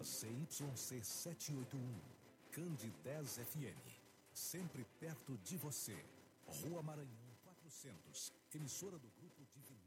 CYC 781, Candidez FM. Sempre perto de você. Rua Maranhão 400, emissora do Grupo Divino.